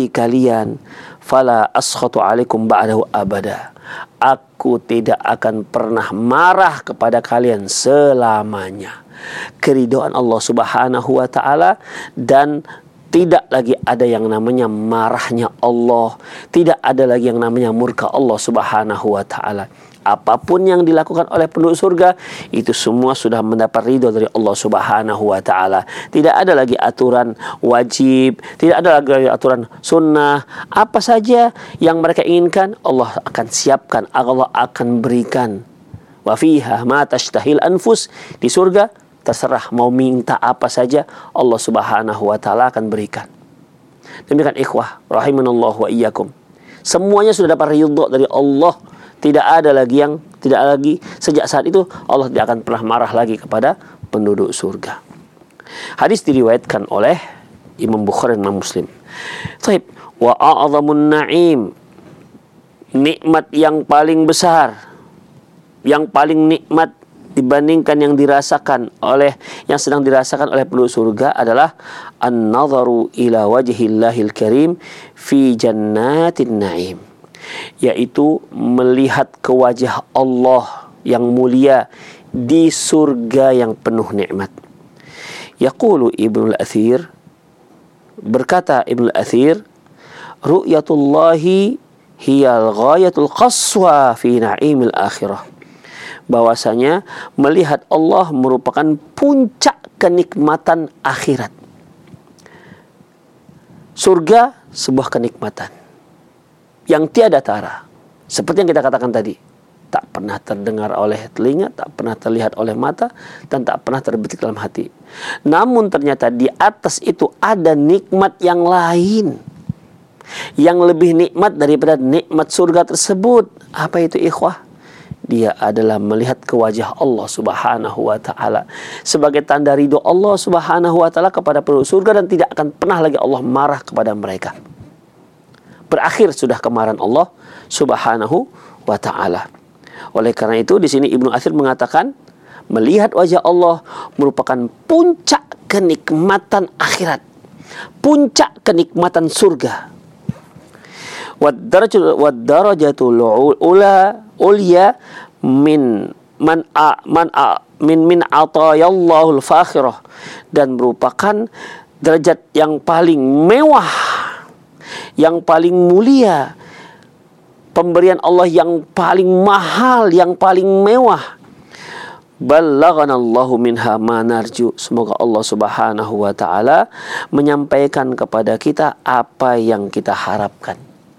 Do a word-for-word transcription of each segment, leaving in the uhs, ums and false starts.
meridai kalian, fala askhatu alaikum ba'dahu abada. Aku tidak akan pernah marah kepada kalian selamanya. Keridhaan Allah Subhanahu wa taala, dan tidak lagi ada yang namanya marahnya Allah, tidak ada lagi yang namanya murka Allah Subhanahu wa taala. Apapun yang dilakukan oleh penduduk surga, itu semua sudah mendapat ridho dari Allah Subhanahu wa taala. Tidak ada lagi aturan wajib, tidak ada lagi aturan sunnah. Apa saja yang mereka inginkan, Allah akan siapkan, Allah akan berikan. Wa fiha ma tashtahil anfus, di surga terserah mau minta apa saja, Allah Subhanahu wa taala akan berikan. Demikian ikhwah rahimanallahu wa iyyakum. Semuanya sudah dapat ridho dari Allah. Tidak ada lagi yang tidak lagi sejak saat itu Allah tidak akan pernah marah lagi kepada penduduk surga. Hadis diriwayatkan oleh Imam Bukhari dan Imam Muslim. Taib, wa a'zamun na'im, nikmat yang paling besar, yang paling nikmat dibandingkan yang dirasakan oleh yang sedang dirasakan oleh penduduk surga adalah an-nadharu ila wajhillahil karim fi jannatin na'im, yaitu melihat ke wajah Allah yang mulia di surga yang penuh nikmat. Yaqulu Ibnu al-Athir, berkata Ibnu al-Athir, ru'yatullahi hiyal ghayatul qaswa fi na'imil akhirah, bahwasanya melihat Allah merupakan puncak kenikmatan akhirat. Surga sebuah kenikmatan yang tiada tara. Seperti yang kita katakan tadi, tak pernah terdengar oleh telinga, tak pernah terlihat oleh mata, dan tak pernah terbetik dalam hati. Namun ternyata di atas itu ada nikmat yang lain, yang lebih nikmat daripada nikmat surga tersebut. Apa itu ikhwah? Dia adalah melihat ke wajah Allah Subhanahu wa taala sebagai tanda ridho Allah Subhanahu wa taala kepada penduduk surga, dan tidak akan pernah lagi Allah marah kepada mereka. Berakhir sudah kemarahan Allah Subhanahu wa taala. Oleh karena itu di sini Ibnu Athir mengatakan melihat wajah Allah merupakan puncak kenikmatan akhirat, puncak kenikmatan surga. Wad-darajatul ula ulya min man a, man a, min min atayallahul fakhirah, dan merupakan derajat yang paling mewah, yang paling mulia, pemberian Allah yang paling mahal, yang paling mewah. Ballaghanallahu minha ma narju. Semoga Allah Subhanahu wa taala menyampaikan kepada kita apa yang kita harapkan.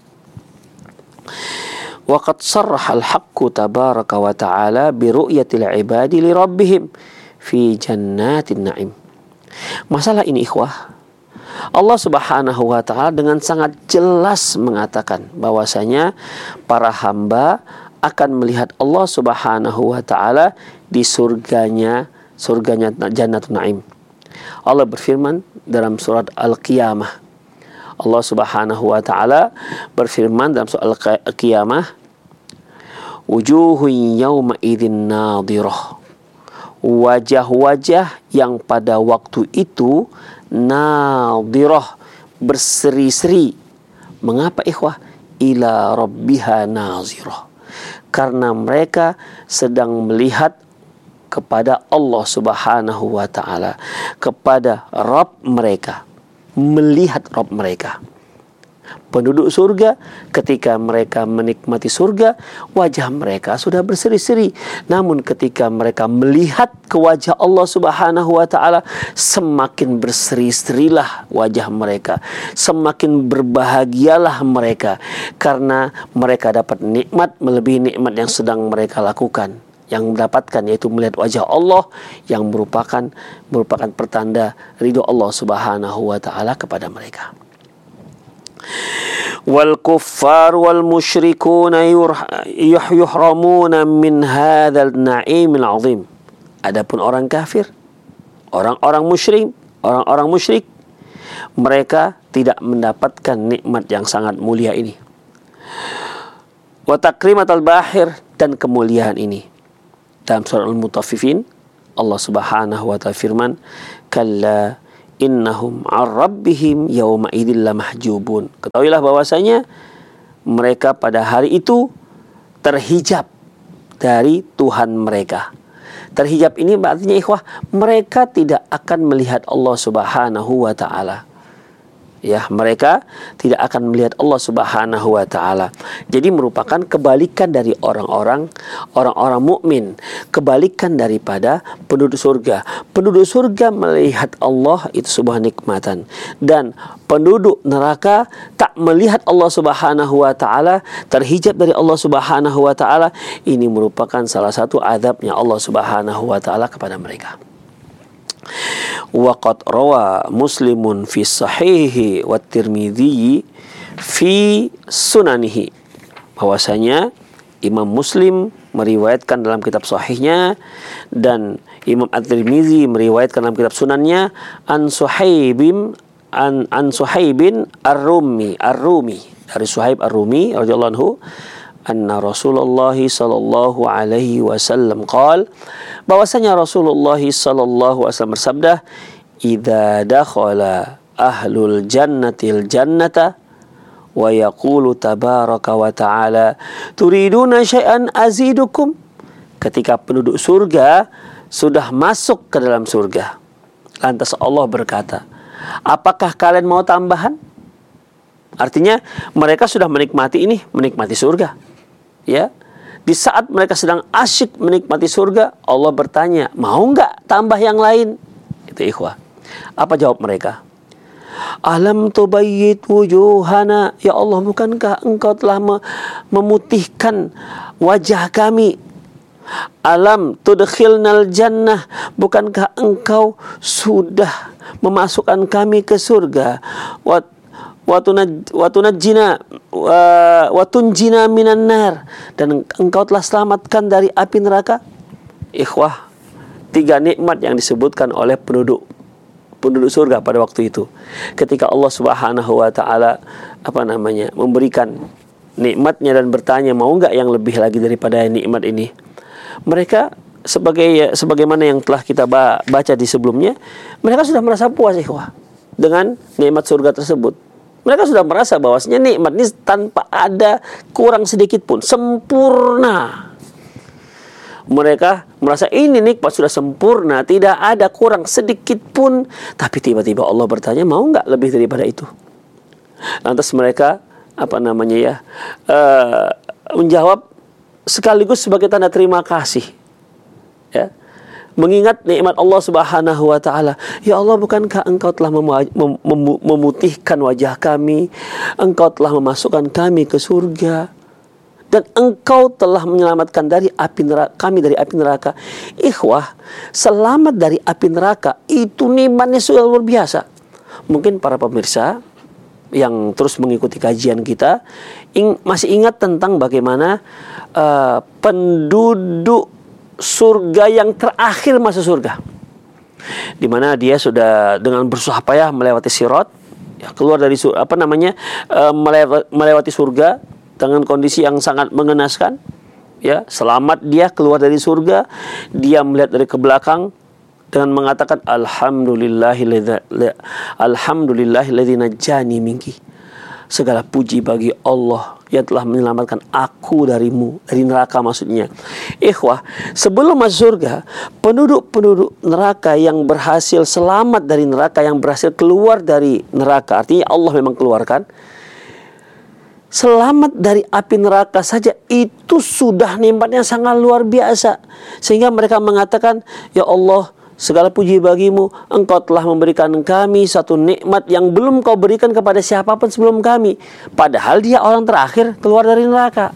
Wa qad sarraha al-haqqu tabaraka wa ta'ala bi ru'yatil ibadi li rabbihim fi jannatin na'im. Masalah ini ikhwah, Allah Subhanahu wa taala dengan sangat jelas mengatakan bahwasanya para hamba akan melihat Allah Subhanahu wa taala di surganya, surganya Jannatun Na'im. Allah berfirman dalam surat Al-Qiyamah. Allah Subhanahu wa taala berfirman dalam surat Al-Qiyamah, wujuhun yawma idzin nadhirah. Wajah-wajah yang pada waktu itu nadhirah, berseri-seri. Mengapa ikhwah? Ila rabbiha nazirah. Karena mereka sedang melihat kepada Allah Subhanahu wa taala, kepada Rabb mereka, melihat Rabb mereka. Penduduk surga ketika mereka menikmati surga, wajah mereka sudah berseri-seri. Namun ketika mereka melihat ke wajah Allah Subhanahu wa taala, semakin berseri-serilah wajah mereka, semakin berbahagialah mereka, karena mereka dapat nikmat melebihi nikmat yang sedang mereka lakukan, yang mendapatkan, yaitu melihat wajah Allah yang merupakan merupakan pertanda ridho Allah Subhanahu wa taala kepada mereka. Wal kuffar wal musyrikuna yuhramuna min hadzal na'imil 'azim. Adapun orang kafir, orang-orang musyrik, orang-orang musyrik, mereka tidak mendapatkan nikmat yang sangat mulia ini. Wa takrimatal bahir, dan kemuliaan ini. Dalam surah Al-Mutaffifin Allah Subhanahu wa ta'ala firman, kalla innahum 'an rabbihim yawma idzil lamahjubun. Ketahuilah bahwasanya mereka pada hari itu terhijab dari Tuhan mereka. Terhijab ini artinya ikhwah, mereka tidak akan melihat Allah Subhanahu wa taala. Ya, mereka tidak akan melihat Allah Subhanahu wa taala. Jadi merupakan kebalikan dari orang-orang orang-orang mukmin, kebalikan daripada penduduk surga. Penduduk surga melihat Allah itu sebuah nikmatan, dan penduduk neraka tak melihat Allah Subhanahu wa taala, terhijab dari Allah Subhanahu wa taala. Ini merupakan salah satu azabnya Allah Subhanahu wa taala kepada mereka. Waqad rawa Muslimun fi sahihi wa Tirmidzi fi sunanihi. Bahwasanya Imam Muslim meriwayatkan dalam kitab sahihnya dan Imam At-Tirmidzi meriwayatkan dalam kitab sunannya an Suhaibin an an Suhaibin Ar-Rumi Ar-Rumi dari Suhaib Ar-Rumi radhiyallahu anhu anna Rasulullah sallallahu alaihi wasallam qaal, bahwasanya Rasulullah sallallahu alaihi wasallam bersabda, idza dakhala ahlul jannatil jannata wa yaqulu tabaraka wa ta'ala turiduna syai'an azidukum. Ketika penduduk surga sudah masuk ke dalam surga, lantas Allah berkata, apakah kalian mau tambahan? Artinya mereka sudah menikmati ini, menikmati surga. Ya, di saat mereka sedang asyik menikmati surga, Allah bertanya, mau nggak tambah yang lain? Itu ikhwah. Apa jawab mereka? Alam tubayyit wujuhana, ya Allah, bukankah engkau telah memutihkan wajah kami? Alam tudkhilnal jannah, bukankah engkau sudah memasukkan kami ke surga? Wat watunajjina watunjina minan nar, dan engkau telah selamatkan dari api neraka. Ikhwah, tiga nikmat yang disebutkan oleh penduduk penduduk surga pada waktu itu. Ketika Allah Subhanahu wa taala apa namanya memberikan nikmatnya dan bertanya, mau enggak yang lebih lagi daripada nikmat ini? Mereka sebagai sebagaimana yang telah kita baca di sebelumnya, mereka sudah merasa puas ikhwah dengan nikmat surga tersebut. Mereka sudah merasa bahwasanya nikmat ini tanpa ada kurang sedikit pun, sempurna. Mereka merasa ini nikmat sudah sempurna, tidak ada kurang sedikit pun. Tapi tiba-tiba Allah bertanya, mau nggak lebih daripada itu? Lantas mereka apa namanya ya uh, menjawab sekaligus sebagai tanda terima kasih. Ya. Mengingat nikmat Allah Subhanahu wa taala. Ya Allah, bukankah engkau telah mem- mem- mem- memutihkan wajah kami, engkau telah memasukkan kami ke surga, dan engkau telah menyelamatkan dari api neraka, kami dari api neraka. Ikhwah, selamat dari api neraka itu nikmatnya sudah luar biasa. Mungkin para pemirsa yang terus mengikuti kajian kita ing- masih ingat tentang bagaimana uh, penduduk surga yang terakhir masuk surga, di mana dia sudah dengan bersusah payah melewati sirat, ya, keluar dari sur, apa namanya e, melewati, melewati surga dengan kondisi yang sangat mengenaskan. Ya, selamat dia keluar dari surga, dia melihat dari ke belakang dengan mengatakan alhamdulillahilladzi alhamdulillahilladzi najjani minki. Segala puji bagi Allah yang telah menyelamatkan aku darimu, dari neraka maksudnya. Ikhwah, sebelum masuk surga, penduduk-penduduk neraka yang berhasil selamat dari neraka, yang berhasil keluar dari neraka, artinya Allah memang keluarkan, selamat dari api neraka saja itu sudah nikmatnya sangat luar biasa. Sehingga mereka mengatakan, ya Allah, segala puji bagimu, engkau telah memberikan kami satu nikmat yang belum kau berikan kepada siapapun sebelum kami. Padahal dia orang terakhir keluar dari neraka.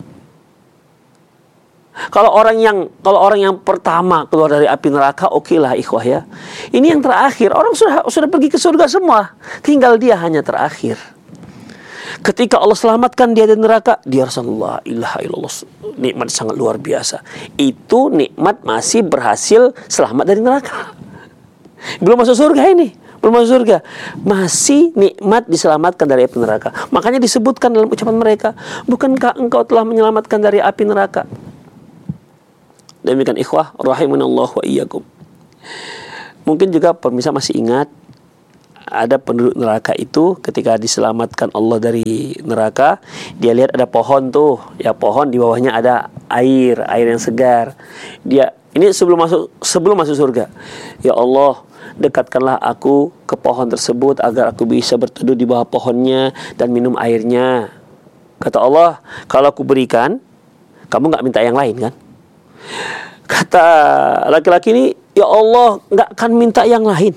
Kalau orang yang kalau orang yang pertama keluar dari api neraka, oke okay lah ikhwah ya. Ini yang terakhir, orang sudah sudah pergi ke surga semua, tinggal dia hanya terakhir. Ketika Allah selamatkan dia dari neraka, dia Rasulullah ilaha illallah, nikmat sangat luar biasa. Itu nikmat masih berhasil selamat dari neraka. Belum masuk surga ini, belum masuk surga, masih nikmat diselamatkan dari api neraka. Makanya disebutkan dalam ucapan mereka, bukankah engkau telah menyelamatkan dari api neraka? Demikian ikhwah rahimanallah wa iyyakum. Mungkin juga pemirsa masih ingat ada penduduk neraka itu ketika diselamatkan Allah dari neraka, dia lihat ada pohon tuh, ya pohon di bawahnya ada air, air yang segar. Dia ini sebelum masuk sebelum masuk surga. Ya Allah, dekatkanlah aku ke pohon tersebut agar aku bisa berteduh di bawah pohonnya dan minum airnya. Kata Allah, kalau aku berikan, kamu nggak minta yang lain kan? Kata laki-laki ini, ya Allah, nggak akan minta yang lain.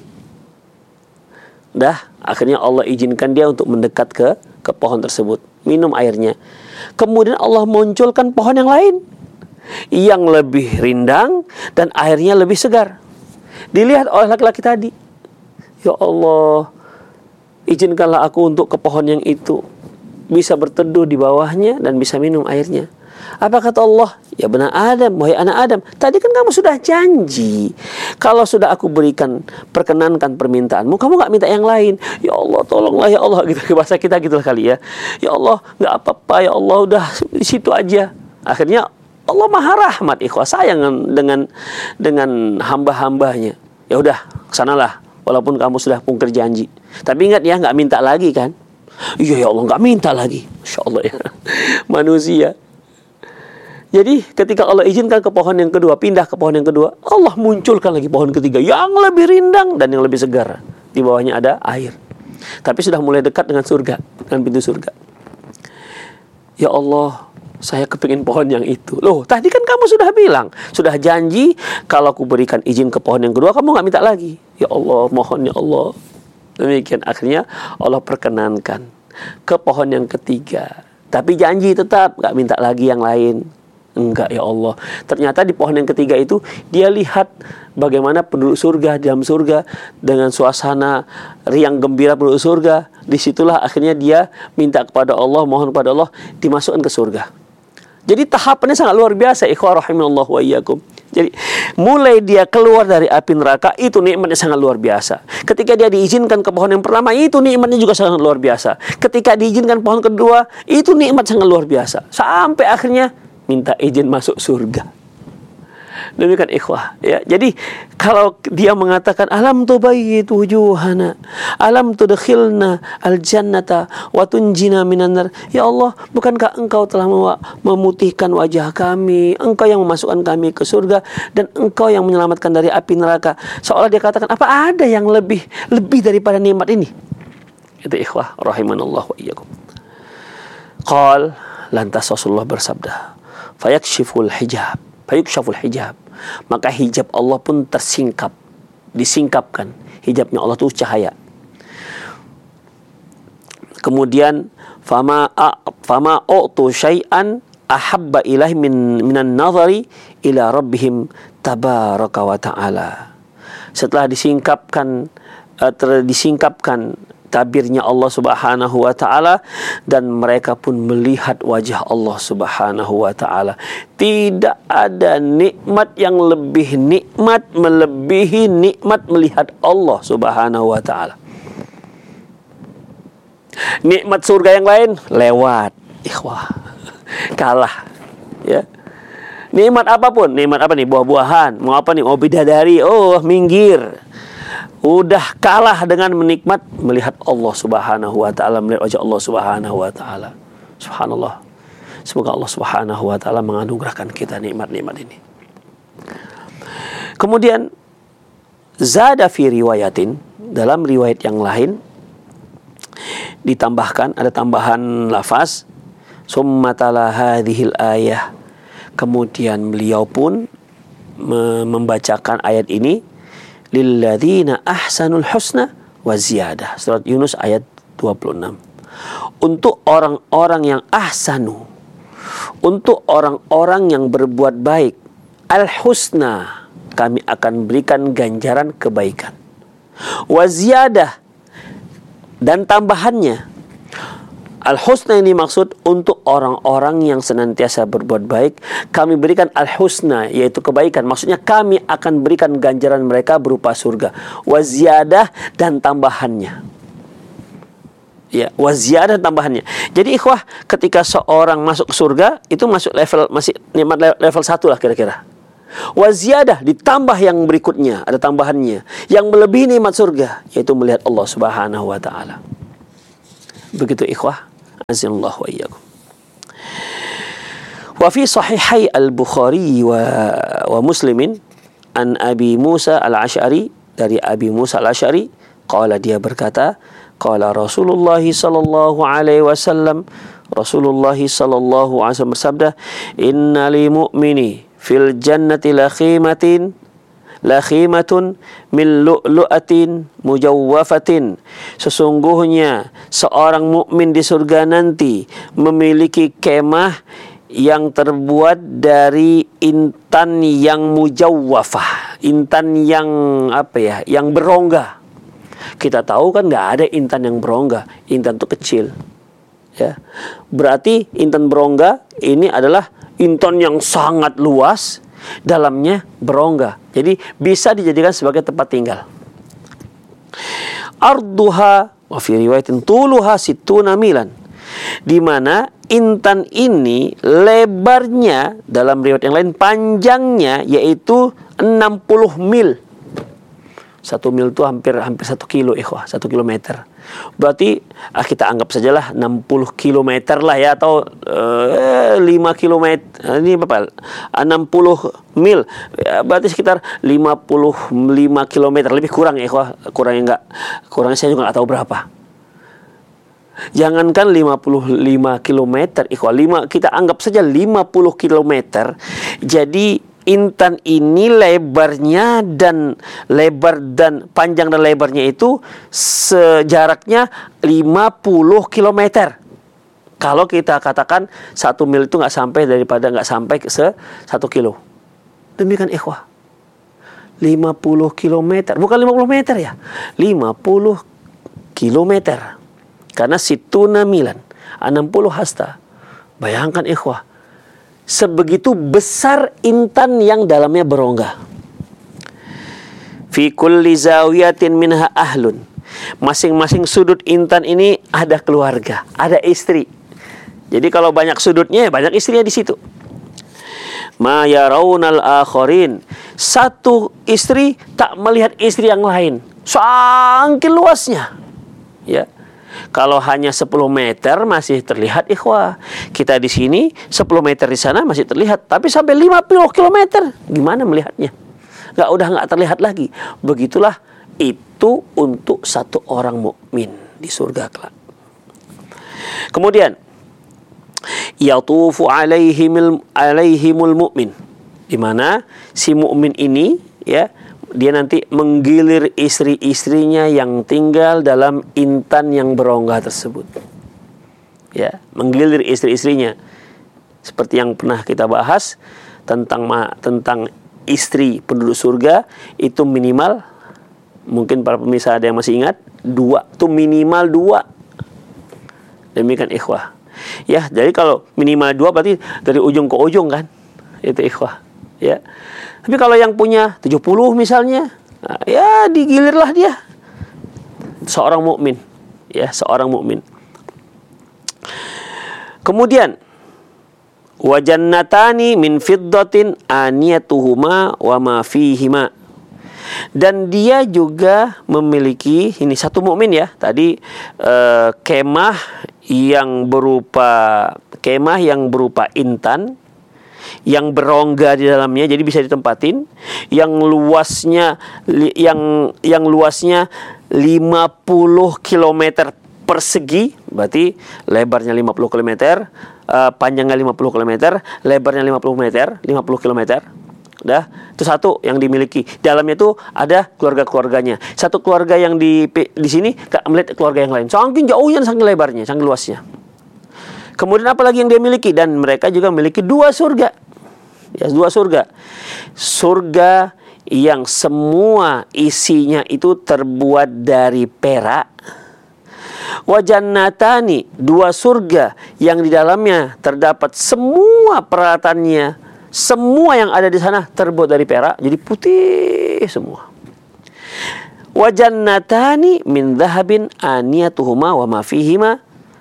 Dah, akhirnya Allah izinkan dia untuk mendekat ke ke pohon tersebut, minum airnya. Kemudian Allah munculkan pohon yang lain yang lebih rindang dan airnya lebih segar. Dilihat oleh laki-laki tadi, ya Allah, izinkanlah aku untuk ke pohon yang itu, bisa berteduh di bawahnya dan bisa minum airnya. Apa kata Allah? Ya benar Adam, wahai anak Adam, tadi kan kamu sudah janji, kalau sudah aku berikan, perkenankan permintaanmu, kamu gak minta yang lain. Ya Allah, tolonglah ya Allah, gitu bahasa kita gitu kali ya. Ya Allah, gak apa-apa ya Allah, udah di situ aja. Akhirnya Allah Maha Rahmat, ikhwah, sayang dengan dengan hamba-hambanya. Ya udah, sanalah, walaupun kamu sudah pungkir janji. Tapi ingat ya, nggak minta lagi kan? Iya ya Allah, nggak minta lagi. Masya Allah ya, manusia. Jadi ketika Allah izinkan ke pohon yang kedua, pindah ke pohon yang kedua, Allah munculkan lagi pohon ketiga yang lebih rindang dan yang lebih segar. Di bawahnya ada air. Tapi sudah mulai dekat dengan surga, dengan pintu surga. Ya Allah, saya kepingin pohon yang itu. Loh, tadi kan kamu sudah bilang, sudah janji, kalau aku berikan izin ke pohon yang kedua, kamu nggak minta lagi. Ya Allah, mohon ya Allah. Demikian akhirnya Allah perkenankan ke pohon yang ketiga. Tapi janji tetap nggak minta lagi yang lain. Enggak ya Allah. Ternyata di pohon yang ketiga itu dia lihat bagaimana penduduk surga di dalam surga dengan suasana riang gembira penduduk surga. Disitulah akhirnya dia minta kepada Allah, mohon kepada Allah dimasukkan ke surga. Jadi tahapannya sangat luar biasa, ikhwah rahimallahu wa iyyakum. Jadi mulai dia keluar dari api neraka itu nikmatnya sangat luar biasa. Ketika dia diizinkan ke pohon yang pertama itu nikmatnya juga sangat luar biasa. Ketika diizinkan pohon kedua itu nikmat sangat luar biasa. Sampai akhirnya minta izin masuk surga. Demikian ikhwah ya. Jadi kalau dia mengatakan alam tubayyit wujuhana, alam tudkhilna aljannata wa tunjina minan nar, ya Allah, bukankah engkau telah memutihkan wajah kami, engkau yang memasukkan kami ke surga dan engkau yang menyelamatkan dari api neraka. Seolah dia katakan, apa ada yang lebih lebih daripada nikmat ini? Itu ikhwah rahimanallah wa iyyakum. Qal, lantas Rasulullah bersabda, fayakshiful hijab, fayakshiful hijab, maka hijab Allah pun tersingkap, disingkapkan. Hijabnya Allah itu cahaya. Kemudian fama a, fama utu syai'an ahabba ilahi min minan nazari ila rabbihim tabaraka wa ta'ala. Setelah disingkapkan uh, ter, disingkapkan tabirnya Allah Subhanahu wa taala dan mereka pun melihat wajah Allah Subhanahu wa taala. Tidak ada nikmat yang lebih nikmat melebihi nikmat melihat Allah Subhanahu wa taala. Nikmat surga yang lain lewat, ikhwah. Kalah, ya. Nikmat apapun, nikmat apa nih? Buah-buahan, mau apa nih? Mau bidadari, oh minggir. Udah kalah dengan menikmat melihat Allah Subhanahu wa taala, melihat wajah Allah Subhanahu wa taala. Subhanallah. Semoga Allah Subhanahu wa taala menganugerahkan kita nikmat-nikmat ini. Kemudian zada fi riwayatin, dalam riwayat yang lain ditambahkan, ada tambahan lafaz summa tala hadhil ayah. Kemudian beliau pun membacakan ayat ini, lilladzina ahsanul husna wa ziyadah. Surat Yunus ayat dua puluh enam. Untuk orang-orang yang ahsanu, untuk orang-orang yang berbuat baik, al-husna, kami akan berikan ganjaran kebaikan. Wa ziyadah, dan tambahannya. Al-husna ini maksud untuk orang-orang yang senantiasa berbuat baik, kami berikan al-husna, yaitu kebaikan. Maksudnya kami akan berikan ganjaran mereka berupa surga. Wa ziyadah, dan tambahannya. Ya, wa ziyadah tambahannya. Jadi ikhwah, ketika seorang masuk ke surga, itu masuk level, masih nikmat level satu lah kira-kira. Wa ziyadah, ditambah yang berikutnya, ada tambahannya yang melebihi nikmat surga, yaitu melihat Allah Subhanahu wa taala. Begitu ikhwah, azallahu wa iyyakum. Wa fi sahihai al-Bukhari wa wa Muslimin an Abi Musa al-Asy'ari, dari Abi Musa al-Asy'ari, qala, dia berkata, qala Rasulullah sallallahu alaihi wasallam, Rasulullah sallallahu alaihi wasallam bersabda, inna li mu'mini fil jannati la khimatin la khimatun min lu'lu'atin mujawwafatin. Sesungguhnya seorang mukmin di surga nanti memiliki kemah yang terbuat dari intan yang mujawwafah, intan yang apa ya, yang berongga. Kita tahu kan nggak ada intan yang berongga, intan itu kecil, ya. Berarti intan berongga ini adalah intan yang sangat luas, dalamnya berongga. Jadi bisa dijadikan sebagai tempat tinggal. Arduha wa fi riwayatin tuluha sittuna milan. Di mana intan ini lebarnya, dalam riwayat yang lain panjangnya yaitu enam puluh mil. Satu mil itu hampir hampir satu kilo, ikhwah, satu kilometer. Berarti ah, kita anggap sajalah enam puluh kilometer lah ya, atau eh, lima kilometer. Ini berapa? enam puluh mil. Ya, berarti sekitar lima puluh lima kilometer, lebih kurang ya, ikhwah. Kurangnya enggak, kurangnya saya juga enggak tahu berapa. Jangankan lima puluh lima kilometer, ikhwah, lima, kita anggap saja lima puluh kilometer. Jadi intan ini lebarnya dan lebar dan panjang dan lebarnya itu sejaraknya lima puluh kilometer. Kalau kita katakan satu mil itu nggak sampai, daripada nggak sampai ke se satu kilo. Demikian ikhwah. lima puluh kilometer, bukan lima puluh meter ya. lima puluh kilometer. Karena situna milan, enam puluh hasta. Bayangkan ikhwah, sebegitu besar intan yang dalamnya berongga. Fi kulli zawiyatin minha ahlun. Masing-masing sudut intan ini ada keluarga, ada istri. Jadi kalau banyak sudutnya, banyak istrinya di situ. Ma yarawnal akharin. Satu istri tak melihat istri yang lain. Saking luasnya. Ya. Kalau hanya sepuluh meter masih terlihat, ikhwah. Kita di sini sepuluh meter, di sana masih terlihat. Tapi sampai lima puluh kilometer, gimana melihatnya? Nggak, udah nggak terlihat lagi. Begitulah itu untuk satu orang mukmin di surga kelak. Kemudian, yatufu alaihimul alaihimul mu'min, di mana si mukmin ini, ya, dia nanti menggilir istri-istrinya yang tinggal dalam intan yang berongga tersebut. Ya, menggilir istri-istrinya. Seperti yang pernah kita bahas tentang tentang istri penduduk surga itu minimal, mungkin para pemirsa ada yang masih ingat, dua, itu minimal dua. Demikian ikhwah. Ya, jadi kalau minimal dua berarti dari ujung ke ujung kan? Itu ikhwah. Ya. Tapi kalau yang punya tujuh puluh misalnya, nah, ya digilirlah dia. Seorang mukmin, ya, seorang mukmin. Kemudian wa jannatani min fiddatin aniyatuhuma wa ma fihima. Dan dia juga memiliki, ini satu mukmin ya, tadi eh, kemah yang berupa kemah yang berupa intan yang berongga di dalamnya, jadi bisa ditempatin, yang luasnya yang yang luasnya lima puluh kilometer persegi, berarti lebarnya lima puluh kilometer, uh, panjangnya lima puluh kilometer, lebarnya lima puluh meter, lima puluh kilometer. Udah, itu satu yang dimiliki. Dalamnya itu ada keluarga-keluarganya. Satu keluarga yang di di sini gak melihat keluarga yang lain. Saking jauhnya, saking lebarnya, saking luasnya. Kemudian apa lagi yang dia miliki? Dan mereka juga memiliki dua surga. Ya, dua surga. Surga yang semua isinya itu terbuat dari perak. Wa jannatani, dua surga yang di dalamnya terdapat semua peralatannya, semua yang ada di sana terbuat dari perak, jadi putih semua. Wa jannatani min dhahabin aniyatuhuma wa ma fihima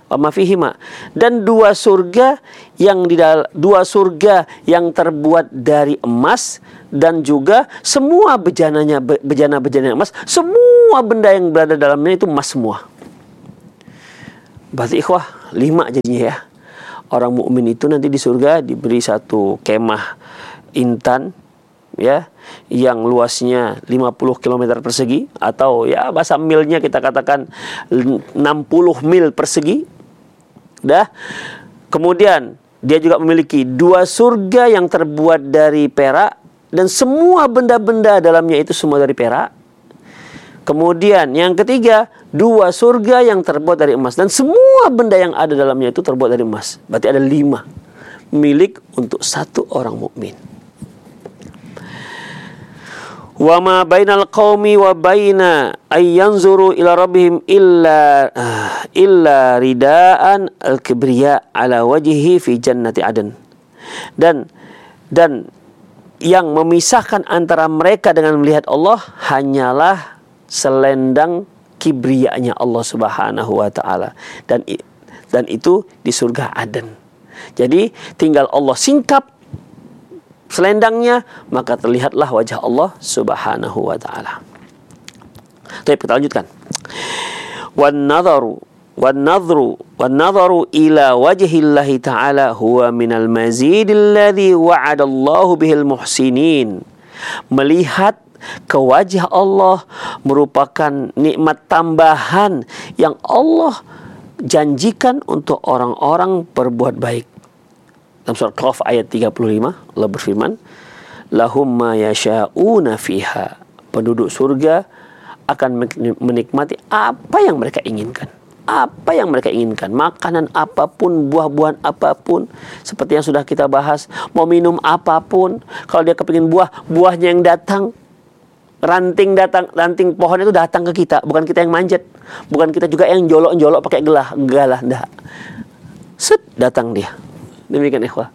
wa ma fihima, dan dua surga yang di dalam dua surga yang terbuat dari emas, dan juga semua bejananya bejana-bejana emas, semua benda yang berada dalamnya itu emas semua. Berarti ikhwah, lima jadinya ya. Orang mukmin itu nanti di surga diberi satu kemah intan, ya, yang luasnya lima puluh kilometer persegi, atau ya bahasa milnya kita katakan enam puluh mil persegi. Dah. Kemudian dia juga memiliki dua surga yang terbuat dari perak, dan semua benda-benda dalamnya itu semua dari perak. Kemudian yang ketiga, dua surga yang terbuat dari emas, dan semua benda yang ada dalamnya itu terbuat dari emas. Berarti ada lima milik untuk satu orang mukmin. Wa ma bainal qaumi wa baina ay yanzuru ila rabbihim illa uh, illa ridaan al-kibriya ala wajhihi fi jannati aden. Dan dan yang memisahkan antara mereka dengan melihat Allah hanyalah selendang kibriyanya Allah Subhanahu wa taala, dan dan itu di surga Aden. Jadi tinggal Allah singkap selendangnya, maka terlihatlah wajah Allah Subhanahu wa taala. Baik, kita lanjutkan. Wan nadharu wan nadhru wan nadharu ila wajhillahi ta'ala huwa minal mazid alladhi wa'ada Allahu bihil muhsinin. Melihat ke wajah Allah merupakan nikmat tambahan yang Allah janjikan untuk orang-orang berbuat baik. Dalam surah Qaf ayat tiga puluh lima, Allah berfirman, lahum ma yasha'una fiha. Penduduk surga akan menikmati apa yang mereka inginkan. Apa yang mereka inginkan, makanan apapun, buah-buahan apapun, seperti yang sudah kita bahas, mau minum apapun, kalau dia kepingin buah, buahnya yang datang, ranting datang, ranting pohon itu datang ke kita, bukan kita yang manjat, bukan kita juga yang jolok-jolok pakai gelah, galah, dah, set datang dia. Demikian ikhwah.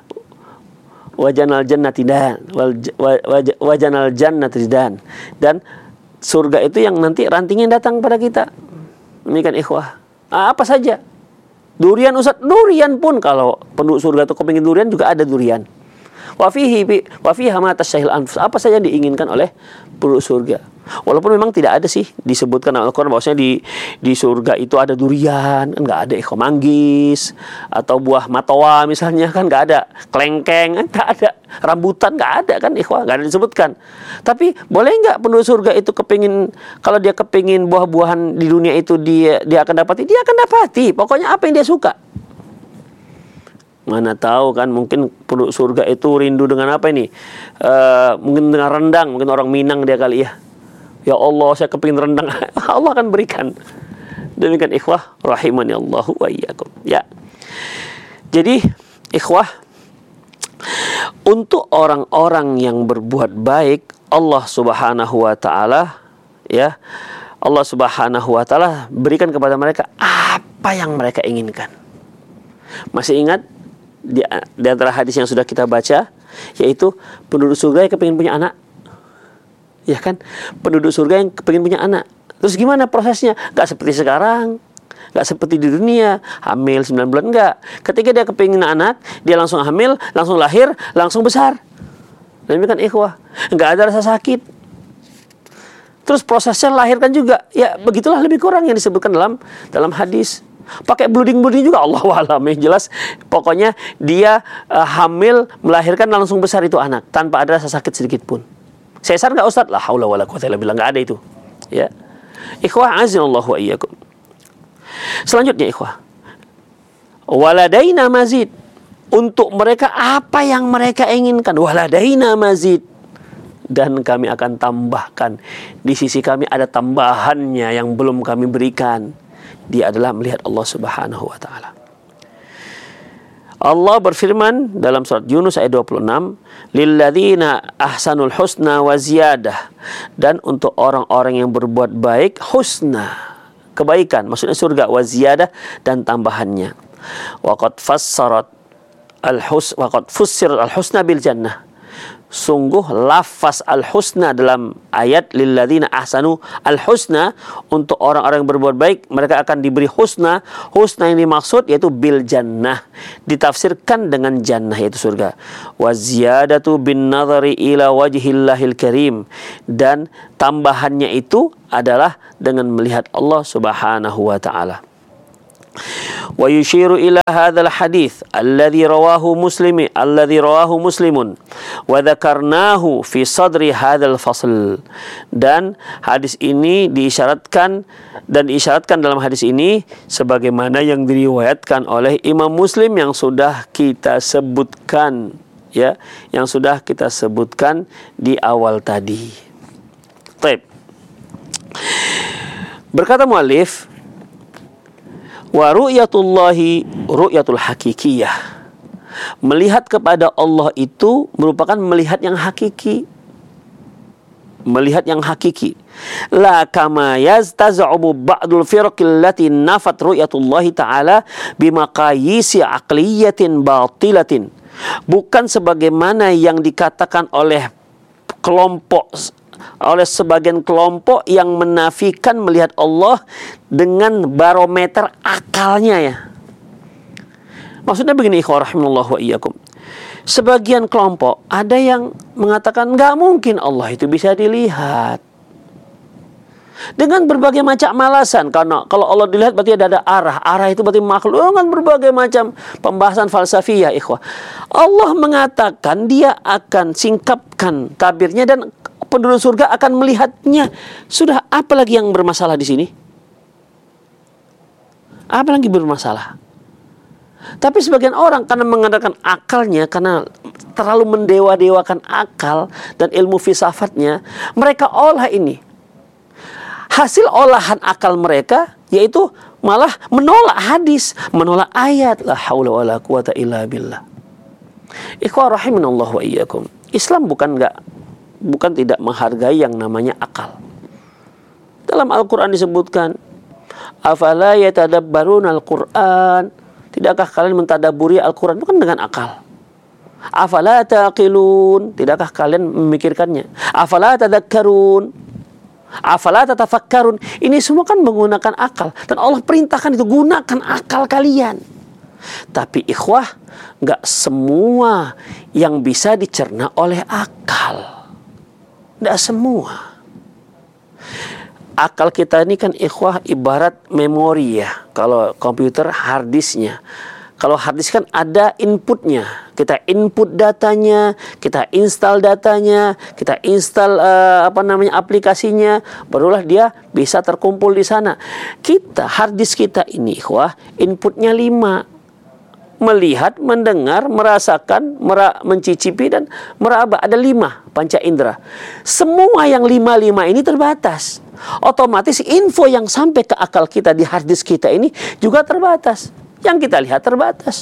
Wajanal jannati dan wajanal jannati dan dan surga itu yang nanti rantingnya datang pada kita. Demikian ikhwah. Ah, apa saja. Durian Ustaz, durian pun kalau penduduk surga itu kepingin durian juga ada durian. Wa fihi wa fiha ma tasahil anfus. Apa saja diinginkan oleh penduduk surga. Walaupun memang tidak ada sih disebutkan dalam Al-Quran bahwasanya di di surga itu ada durian, kan nggak ada, ikhwah, manggis atau buah matoa misalnya, kan nggak ada, kelengkeng kan nggak ada, rambutan nggak ada kan, ikhwah, nggak ada disebutkan. Tapi boleh nggak penduduk surga itu kepingin, kalau dia kepingin buah-buahan di dunia itu dia dia akan dapati, dia akan dapati. Pokoknya apa yang dia suka. Mana tahu kan, mungkin penduduk surga itu rindu dengan apa ini? Uh, mungkin dengan rendang, mungkin orang Minang dia kali ya. Ya Allah, saya kepingin rendang. Allah akan berikan. Demikian ikhwah rahimani Allahu wa iyyakum. Ya. Jadi ikhwah, untuk orang-orang yang berbuat baik, Allah Subhanahu wa taala, ya, Allah Subhanahu wa taala berikan kepada mereka apa yang mereka inginkan. Masih ingat di, di antara hadis yang sudah kita baca, yaitu penduduk surga yang kepingin punya anak? Ya kan, penduduk surga yang kepingin punya anak. Terus gimana prosesnya? Gak seperti sekarang, gak seperti di dunia, hamil sembilan bulan, enggak. Ketika dia kepingin anak, dia langsung hamil, langsung lahir, langsung besar. Demikian ikhwah, gak ada rasa sakit. Terus prosesnya lahirkan juga, ya begitulah lebih kurang yang disebutkan dalam dalam hadis. Pakai blooding-blooding juga, Allahu a'lam, yang jelas pokoknya dia uh, hamil, melahirkan, langsung besar itu anak tanpa ada rasa sakit sedikit pun. Sesar nggak Ustaz? La haula wala quwwata illa billah, nggak ada itu. Ya. Ikhwah azinallahu wa iyyakum. Selanjutnya ikhwah. Waladaina mazid. Untuk mereka apa yang mereka inginkan. Waladaina mazid. Dan kami akan tambahkan. Di sisi kami ada tambahannya yang belum kami berikan. Dia adalah melihat Allah Subhanahu wa taala. Allah berfirman dalam surat Yunus ayat dua puluh enam, lilladzina ahsanul husna wa ziyadah. Dan untuk orang-orang yang berbuat baik, husna, kebaikan, maksudnya surga, wa ziyadah, dan tambahannya. Wa qad fassarat al-hus wa qad fussirat al-husna bil jannah. Sungguh lafaz al-husna dalam ayat lilladzina ahsanu al-husna, untuk orang-orang yang berbuat baik mereka akan diberi husna. Husna yang dimaksud yaitu bil jannah, ditafsirkan dengan jannah yaitu surga. Wa ziyadatu bin nadhari ila wajhillahil karim, dan tambahannya itu adalah dengan melihat Allah Subhanahu wa taala. Wa yushiru ila hadzal hadits alladhi rawahu muslimi alladhi rawahu muslimun wa dzakarnahu fi sadri hadzal fasl, dan hadis ini diisyaratkan dan diisyaratkan dalam hadis ini sebagaimana yang diriwayatkan oleh Imam Muslim yang sudah kita sebutkan, ya, yang sudah kita sebutkan di awal tadi. Baik. Berkata muallif, wa ru'yatullahi ru'yatul hakikiyah. Melihat kepada Allah itu merupakan melihat yang hakiki. Melihat yang hakiki. La kama yaztaz'ubu ba'dul firqil lati nafat ru'yatullahi ta'ala bimaqayisi aqliyatin batilatin. Bukan sebagaimana yang dikatakan oleh kelompok oleh sebagian kelompok yang menafikan melihat Allah dengan barometer akalnya, ya. Maksudnya begini, ikhwah rahimallahu wa iyyakum. Sebagian kelompok ada yang mengatakan nggak mungkin Allah itu bisa dilihat, dengan berbagai macam alasan. Karena kalau Allah dilihat berarti ada, ada arah. Arah itu berarti makhluk. Dengan berbagai macam pembahasan falsafiyah, ikhwah. Allah mengatakan dia akan singkapkan tabirnya dan penduduk surga akan melihatnya. Sudah, apa lagi yang bermasalah di sini? Apa lagi bermasalah? Tapi sebagian orang karena mengandalkan akalnya, karena terlalu mendewa-dewakan akal dan ilmu filsafatnya, mereka olah ini. Hasil olahan akal mereka yaitu malah menolak hadis, menolak ayat. La haula wala quwata illa billah. Ikhwah rahimanallahu wa iyyakum. Islam bukan enggak bukan tidak menghargai yang namanya akal. Dalam Al-Quran disebutkan, afala yatadabbaruna al-Quran, tidakkah kalian mentadabburi Al-Quran? Bukan dengan akal. Afala taqilun, tidakkah kalian memikirkannya? Afala tadakkarun, afala tatafakkarun. Ini semua kan menggunakan akal, dan Allah perintahkan itu, gunakan akal kalian. Tapi ikhwah, nggak semua yang bisa dicerna oleh akal. Tidak semua. Akal kita ini kan ikhwah ibarat memori, ya. Kalau komputer hard disknya. Kalau hard disk kan ada inputnya. Kita input datanya, kita install datanya, kita install uh, apa namanya aplikasinya, barulah dia bisa terkumpul di sana. Kita hard disk kita ini ikhwah inputnya lima. Melihat, mendengar, merasakan, mera- mencicipi, dan meraba. Ada lima panca indera. Semua yang lima-lima ini terbatas. Otomatis info yang sampai ke akal kita di hard disk kita ini juga terbatas. Yang kita lihat terbatas.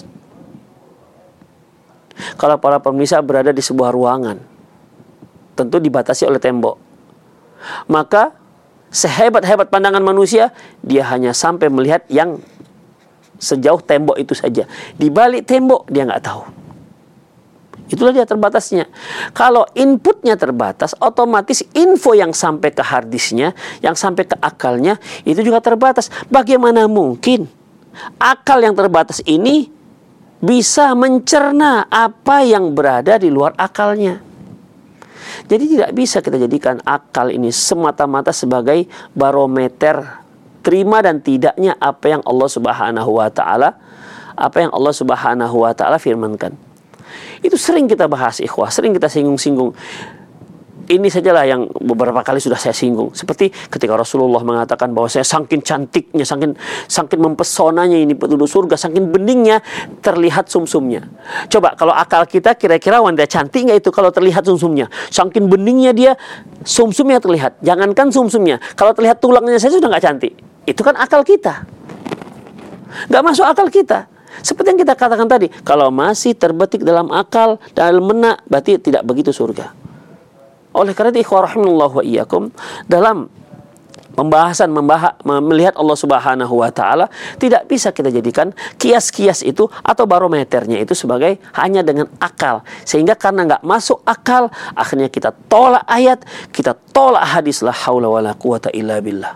Kalau para pemirsa berada di sebuah ruangan, tentu dibatasi oleh tembok. Maka sehebat-hebat pandangan manusia, dia hanya sampai melihat yang sejauh tembok itu saja. Di balik tembok dia nggak tahu. Itulah dia terbatasnya. Kalau inputnya terbatas, otomatis info yang sampai ke hard disknya, yang sampai ke akalnya, itu juga terbatas. Bagaimana mungkin akal yang terbatas ini bisa mencerna apa yang berada di luar akalnya? Jadi tidak bisa kita jadikan akal ini semata-mata sebagai barometer terima dan tidaknya apa yang Allah Subhanahu wa taala apa yang Allah Subhanahu wa taala firmankan. Itu sering kita bahas ikhwah, sering kita singgung-singgung. Ini sajalah yang beberapa kali sudah saya singgung. Seperti ketika Rasulullah mengatakan bahwa saya saking cantiknya, saking saking mempesonanya ini penduduk surga, saking beningnya terlihat sumsumnya. Coba kalau akal kita kira-kira wanita cantik nggak itu kalau terlihat sumsumnya? Saking beningnya dia, sumsumnya terlihat. Jangankan sumsumnya, kalau terlihat tulangnya saja sudah nggak cantik. Itu kan akal kita. Nggak masuk akal kita. Seperti yang kita katakan tadi, kalau masih terbetik dalam akal, dalam benak, berarti tidak begitu surga. Oleh karena itu, ikhwah rahimallahu wa iyyakum, dalam pembahasan membahas, melihat Allah Subhanahu wa taala tidak bisa kita jadikan kias-kias itu atau barometernya itu sebagai hanya dengan akal, sehingga karena nggak masuk akal akhirnya kita tolak ayat, kita tolak hadis, la haula wala quwata illa billah.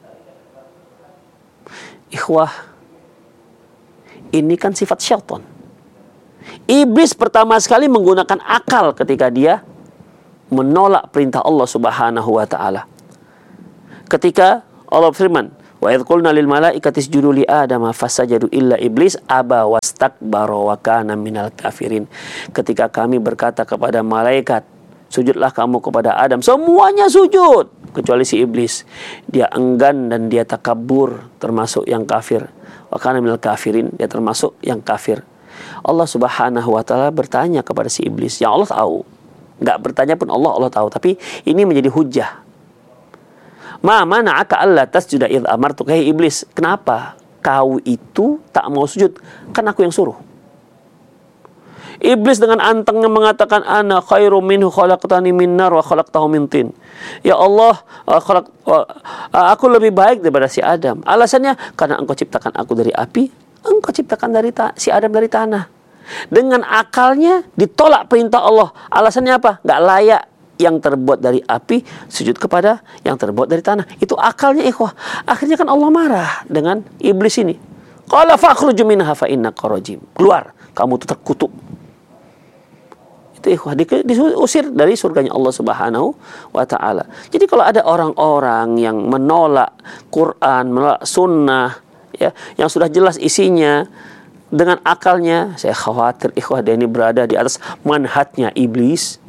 Ikhwah, ini kan sifat syaitan. Iblis pertama sekali menggunakan akal ketika dia menolak perintah Allah Subhanahu wa taala. Ketika Allah firman, wa idz qulna lil malaikati isjudu li adama fasajadu illa iblis aba wastakbara wa kana minal kafirin. Ketika kami berkata kepada malaikat, sujudlah kamu kepada Adam, semuanya sujud kecuali si iblis. Dia enggan dan dia takabur, termasuk yang kafir. Wa kana minal kafirin, dia termasuk yang kafir. Allah Subhanahu wa taala bertanya kepada si iblis, yang Allah tahu. Enggak bertanya pun Allah, Allah tahu, tapi ini menjadi hujjah. Ma mana'aka alla tasjuda idh amartuka, hai iblis, kenapa kau itu tak mau sujud? Kan aku yang suruh. Iblis dengan antengnya mengatakan, ana khairum minhu khalaqtani min nar wa khalaqtahu min tin. Ya Allah, uh, khalaq, uh, uh, aku lebih baik daripada si Adam. Alasannya karena engkau ciptakan aku dari api, engkau ciptakan dari ta- si Adam dari tanah. Dengan akalnya ditolak perintah Allah. Alasannya apa? Nggak layak yang terbuat dari api sujud kepada yang terbuat dari tanah. Itu akalnya, ikhwah. Akhirnya kan Allah marah dengan iblis ini. Qala fakhruj minha fa innaka rajim. Keluar, kamu itu terkutuk. Itu ikhwah, diusir dari surganya Allah Subhanahu wa taala. Jadi kalau ada orang-orang yang menolak Quran, menolak sunnah, ya, yang sudah jelas isinya dengan akalnya, saya khawatir ikhwah dia ini berada di atas manhajnya iblis.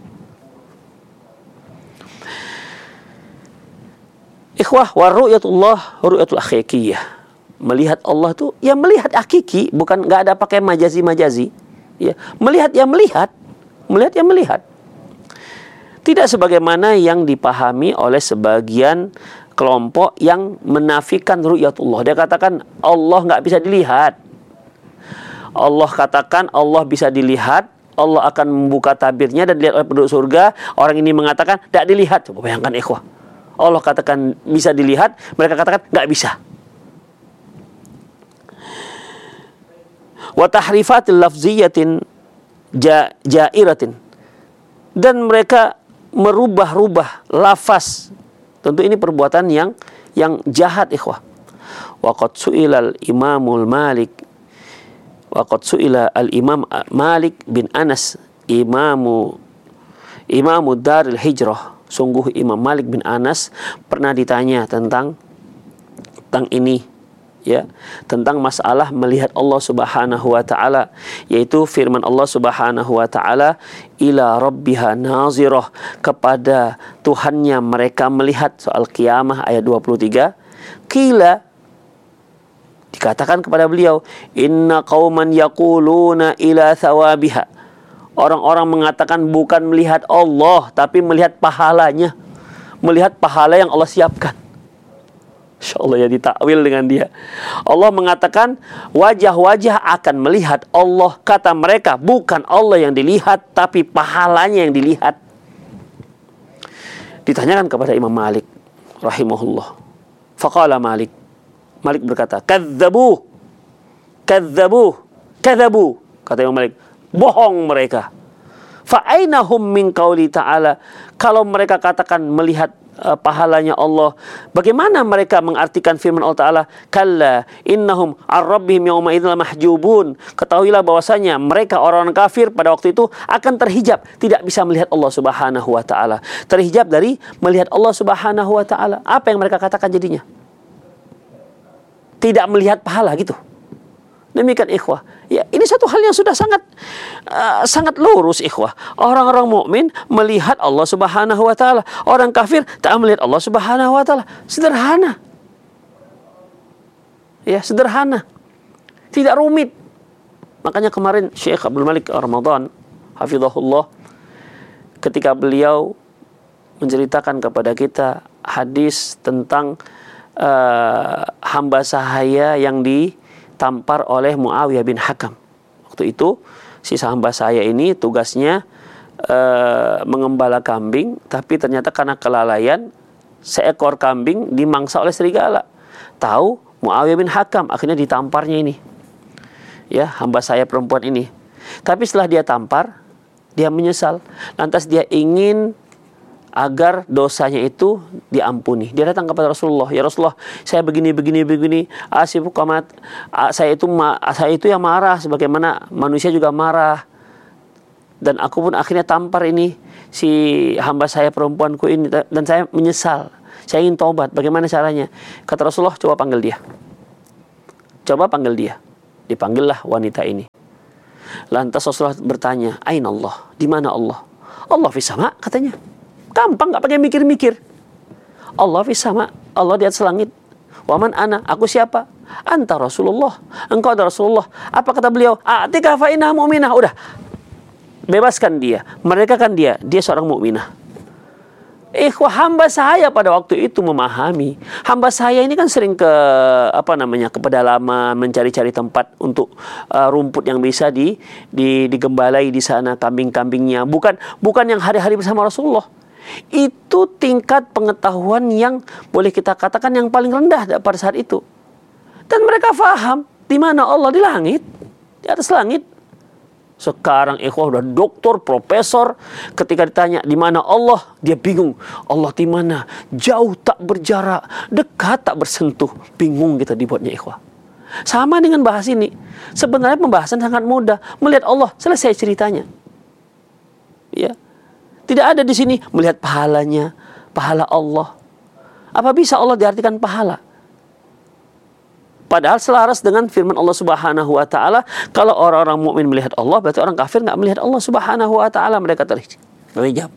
Ikhwah, wa ru'yatullah ru'yatul hakikiyah. Melihat Allah tuh ya melihat hakiki, bukan nggak ada pakai majazi-majazi. Ya, melihat ya melihat, melihat ya melihat. Tidak sebagaimana yang dipahami oleh sebagian kelompok yang menafikan ru'yatullah. Dia katakan Allah nggak bisa dilihat. Allah katakan Allah bisa dilihat, Allah akan membuka tabirnya dan dilihat oleh penduduk surga. Orang ini mengatakan tidak dilihat. Coba bayangkan ikhwah. Allah katakan bisa dilihat, mereka katakan nggak bisa. Wa tahrifatil lafziyatin jairatin, dan mereka merubah-rubah lafaz. Tentu ini perbuatan yang yang jahat, ikhwah. Wa qad su'ilal Imamul Malik wa qad su'ila al-Imam Malik bin Anas imamu imamu Daril Hijrah. Sungguh Imam Malik bin Anas pernah ditanya tentang tentang ini, ya, tentang masalah melihat Allah Subhanahu wa taala, yaitu firman Allah Subhanahu wa taala, ila rabbiha nazirah, kepada Tuhannya mereka melihat, soal kiamah ayat dua puluh tiga. Qila, dikatakan kepada beliau, inna qauman yaquluna ila thawabiha. Orang-orang mengatakan bukan melihat Allah, tapi melihat pahalanya. Melihat pahala yang Allah siapkan. Insya Allah ya, ditakwil dengan dia. Allah mengatakan wajah-wajah akan melihat Allah. Kata mereka bukan Allah yang dilihat, tapi pahalanya yang dilihat. Ditanyakan kepada Imam Malik rahimahullah. Faqala Malik. Malik berkata, kadzabu, kadzabu, kadzabu. Kata Imam Malik, bohong mereka. Fa'ainahum min qauli ta'ala. Kalau mereka katakan melihat uh, pahalanya Allah, bagaimana mereka mengartikan firman Allah Ta'ala, kalla innahum ar-rabbihim yawma idzal mahjubun. Ketahuilah bahwasanya mereka orang-orang kafir pada waktu itu akan terhijab, tidak bisa melihat Allah Subhanahu wa taala. Terhijab dari melihat Allah Subhanahu wa taala. Apa yang mereka katakan jadinya? Tidak melihat pahala gitu. Demikian ikhwah. Ya, ini satu hal yang sudah sangat uh, sangat lurus, ikhwah. Orang-orang mukmin melihat Allah Subhanahu wa taala. Orang kafir tak melihat Allah Subhanahu wa taala. Sederhana. Ya, sederhana. Tidak rumit. Makanya kemarin Syekh Abdul Malik Ramadan hafizahullah, ketika beliau menceritakan kepada kita hadis tentang uh, hamba sahaya yang di tampar oleh Muawiyah bin Hakam. Waktu itu si hamba saya ini tugasnya uh, mengembala kambing, tapi ternyata karena kelalaian seekor kambing dimangsa oleh serigala. Tahu Muawiyah bin Hakam, akhirnya ditamparnya ini. Ya, hamba saya perempuan ini. Tapi setelah dia tampar, dia menyesal. Lantas dia ingin agar dosanya itu diampuni. Dia datang kepada Rasulullah, ya Rasulullah, saya begini begini begini, asifu qamat, saya itu saya itu yang marah sebagaimana manusia juga marah. Dan aku pun akhirnya tampar ini si hamba saya perempuanku ini, dan saya menyesal. Saya ingin taubat. Bagaimana caranya? Kata Rasulullah, coba panggil dia. Coba panggil dia. Dipanggillah wanita ini. Lantas Rasulullah bertanya, "Aina Allah?" Di mana Allah? Allah fis sama, katanya. Gampang, nggak pakai mikir-mikir. Allah fis sama, Allah di atas langit. Wa man ana, aku siapa? Anta Rasulullah, engkau adalah Rasulullah. Apa kata beliau? A'tika fa innaha mu'minah. Udah, bebaskan dia, mereka kan dia, dia seorang mukminah. Ikhwah, hamba saya pada waktu itu memahami. Hamba saya ini kan sering ke apa namanya ke pedalaman, mencari-cari tempat untuk uh, rumput yang bisa di, di digembalai di sana, kambing-kambingnya. Bukan bukan yang hari-hari bersama Rasulullah. Itu tingkat pengetahuan yang boleh kita katakan yang paling rendah pada saat itu. Dan mereka faham di mana Allah, di langit, di atas langit. Sekarang ikhwah udah doktor, profesor, ketika ditanya di mana Allah, dia bingung. Allah di mana? Jauh tak berjarak, dekat tak bersentuh. Bingung kita dibuatnya ikhwah. Sama dengan bahas ini. Sebenarnya pembahasan sangat mudah. Melihat Allah, selesai ceritanya. Ya. Tidak ada di sini melihat pahalanya, pahala Allah. Apa bisa Allah diartikan pahala? Padahal selaras dengan firman Allah Subhanahu wa taala, kalau orang-orang mukmin melihat Allah, berarti orang kafir enggak melihat Allah Subhanahu wa taala, mereka terhijab.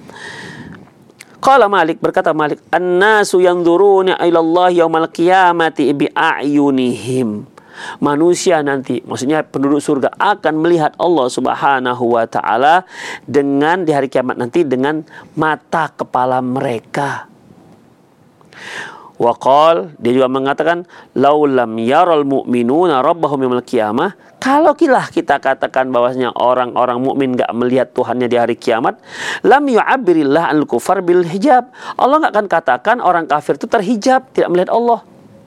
Qala Malik, berkata Malik, "An-nasu yanzuruna ila Allah yaumal qiyamati bi a'yunihim." Manusia nanti, maksudnya penduduk surga, akan melihat Allah Subhanahu wa taala dengan di hari kiamat nanti dengan mata kepala mereka. Waqal, dia juga mengatakan, laulam yaral mu'minuna rabbahum yaumil qiyamah. Kalau kilah kita katakan bahwasanya orang-orang mukmin enggak melihat Tuhannya di hari kiamat, lam yu'abbirillah al-kufar bil hijab. Allah enggak akan katakan orang kafir itu terhijab, tidak melihat Allah.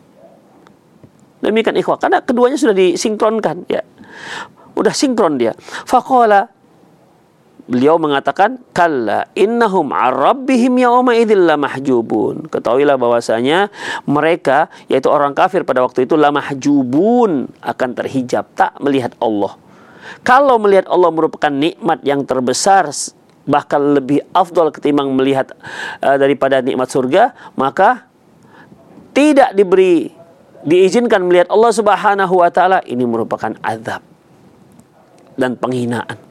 Demikian ikhwah, karena keduanya sudah disinkronkan, ya. Udah sinkron dia. Faqala, beliau mengatakan, kalla innahum ar-rabbihim yawma idzil lamahjubun. Ketahuilah bahwasanya mereka, yaitu orang kafir pada waktu itu, lamahjubun, akan terhijab, tak melihat Allah. Kalau melihat Allah merupakan nikmat yang terbesar, bahkan lebih afdal ketimbang melihat uh, daripada nikmat surga, maka tidak diberi diizinkan melihat Allah Subhanahu wa taala, ini merupakan azab dan penghinaan.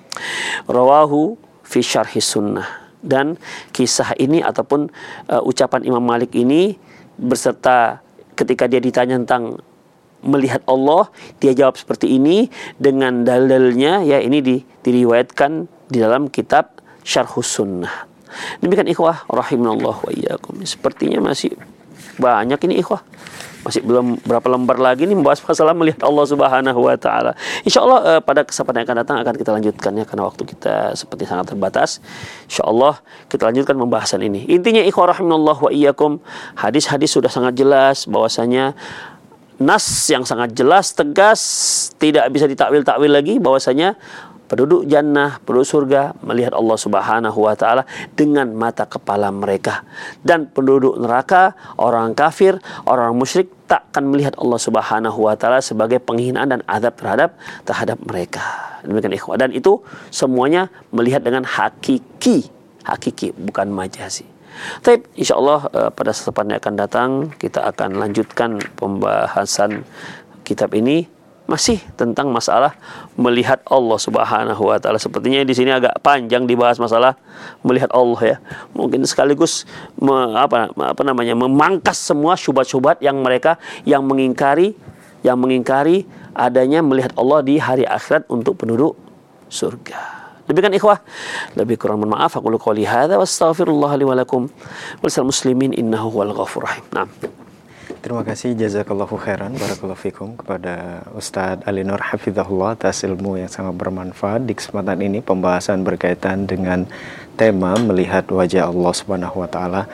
Rawahu fi syarhi sunnah. Dan kisah ini ataupun uh, ucapan Imam Malik ini berserta ketika dia ditanya tentang melihat Allah, dia jawab seperti ini dengan dalilnya, ya, ini di, diriwayatkan di dalam kitab Syarhus Sunnah. Demikian ikhwah rahimanallah wa iyyakum. Sepertinya masih banyak ini ikhwah. Masih belum berapa lembar lagi nih membahas masalah melihat Allah Subhanahu wa taala. Insyaallah uh, pada kesempatan yang akan datang akan kita lanjutkan, ya, karena waktu kita seperti sangat terbatas. Insyaallah kita lanjutkan pembahasan ini. Intinya ikhwah rahimanallah wa iyyakum, hadis-hadis sudah sangat jelas bahwasanya nas yang sangat jelas, tegas, tidak bisa ditakwil-takwil lagi, bahwasanya penduduk jannah, penduduk surga melihat Allah Subhanahu wa taala dengan mata kepala mereka. Dan penduduk neraka, orang kafir, orang musyrik tak akan melihat Allah Subhanahu wa taala sebagai penghinaan dan azab terhadap terhadap mereka. Demikian ikhwah. Dan itu semuanya melihat dengan hakiki, hakiki, bukan majazi. Baik, insyaallah uh, pada kesempatan yang akan datang kita akan lanjutkan pembahasan kitab ini, masih tentang masalah melihat Allah Subhanahu wa taala. Sepertinya di sini agak panjang dibahas masalah melihat Allah, ya. Mungkin sekaligus me, apa apa namanya memangkas semua syubhat-syubhat yang mereka yang mengingkari yang mengingkari adanya melihat Allah di hari akhirat untuk penduduk surga. Demikian ikhwah, lebih kurang mohon maaf. Aku qouli hadza wastaghfirullah li wa lakum wal muslimin innahu huwal ghafurur rahim. Naam. Terima kasih, jazakallahu khairan, barakallahu fikum, kepada Ustadz Ali Nur hafizahullah atas ilmu yang sangat bermanfaat di kesempatan ini, pembahasan berkaitan dengan tema melihat wajah Allah Subhanahu wa taala.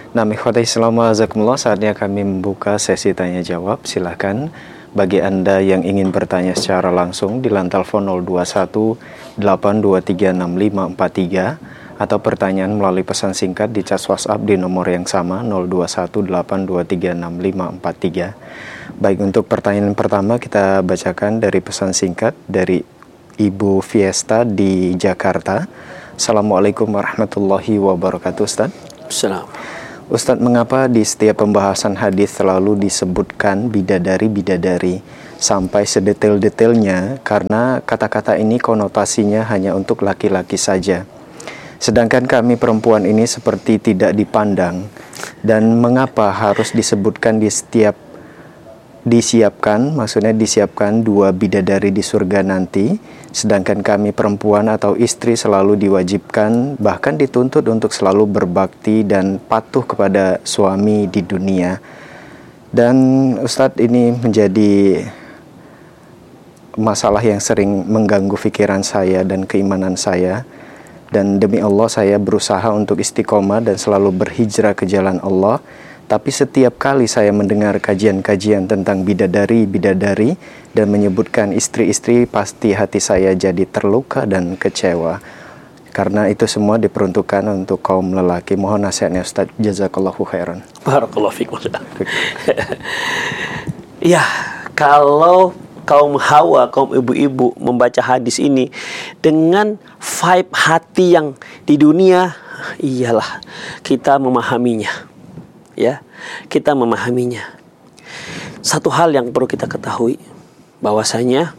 Nah, ikhwatal Islam wajazakumullah, saatnya kami membuka sesi tanya jawab. Silahkan bagi Anda yang ingin bertanya secara langsung di line telepon nol dua satu delapan dua tiga enam lima empat tiga atau pertanyaan melalui pesan singkat di chat WhatsApp di nomor yang sama nol dua satu delapan dua tiga enam lima empat tiga. Baik, untuk pertanyaan pertama kita bacakan dari pesan singkat dari Ibu Fiesta di Jakarta. Assalamualaikum warahmatullahi wabarakatuh, Ustaz. Assalamualaikum. Ustadz, mengapa di setiap pembahasan hadis selalu disebutkan bidadari-bidadari sampai sedetail-detailnya? Karena kata-kata ini konotasinya hanya untuk laki-laki saja. Sedangkan kami perempuan ini seperti tidak dipandang. Dan mengapa harus disebutkan di setiap disiapkan, maksudnya disiapkan dua bidadari di surga nanti, sedangkan kami perempuan atau istri selalu diwajibkan, bahkan dituntut untuk selalu berbakti dan patuh kepada suami di dunia. Dan Ustadz, ini menjadi masalah yang sering mengganggu pikiran saya dan keimanan saya. Dan demi Allah saya berusaha untuk istiqomah dan selalu berhijrah ke jalan Allah. Tapi setiap kali saya mendengar kajian-kajian tentang bidadari-bidadari dan menyebutkan istri-istri, pasti hati saya jadi terluka dan kecewa. Karena itu semua diperuntukkan untuk kaum lelaki. Mohon nasihatnya Ustaz, jazakallahu khairan. Barakallahu fikum. Ya, kalau kaum hawa, kaum ibu-ibu membaca hadis ini dengan vibe hati yang di dunia, iyalah kita memahaminya. Ya, kita memahaminya. Satu hal yang perlu kita ketahui, bahwasanya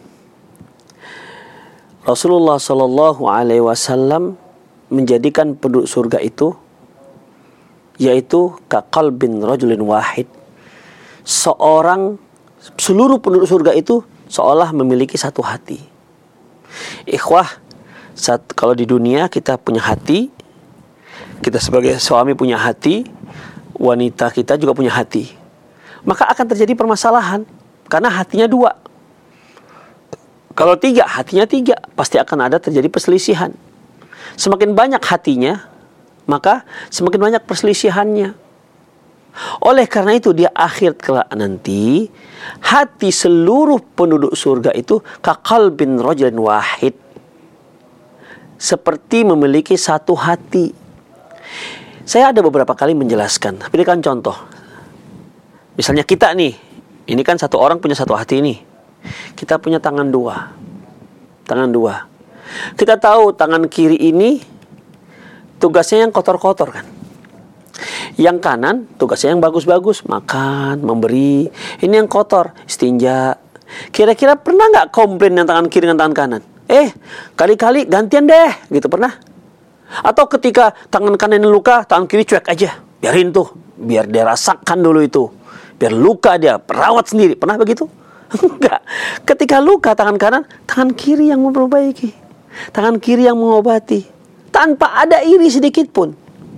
Rasulullah Shallallahu Alaihi Wasallam menjadikan penduduk surga itu, yaitu kaqalbin rajulin wahid. Seorang, seluruh penduduk surga itu seolah memiliki satu hati. Ikhwah, saat, kalau di dunia kita punya hati, kita sebagai suami punya hati, wanita kita juga punya hati, maka akan terjadi permasalahan karena hatinya dua. Kalau tiga, hatinya tiga, pasti akan ada terjadi perselisihan. Semakin banyak hatinya, maka semakin banyak perselisihannya. Oleh karena itu di akhir kelak nanti, hati seluruh penduduk surga itu kaqalbin rajulin wahid, seperti memiliki satu hati. Saya ada beberapa kali menjelaskan, berikan contoh. Misalnya kita nih, ini kan satu orang punya satu hati nih. Kita punya tangan dua. Tangan dua. Kita tahu tangan kiri ini tugasnya yang kotor-kotor kan. Yang kanan tugasnya yang bagus-bagus, makan, memberi. Ini yang kotor, istinja. Kira-kira pernah nggak komplain yang tangan kiri dengan tangan kanan? Eh, kali-kali gantian deh, gitu pernah? Atau ketika tangan kanan ini luka, tangan kiri cuek aja, biarin tuh, biar dia rasakan dulu itu, biar luka dia, perawat sendiri. Pernah begitu? Enggak. Ketika luka tangan kanan, tangan kiri yang memperbaiki, tangan kiri yang mengobati, tanpa ada iri sedikit pun.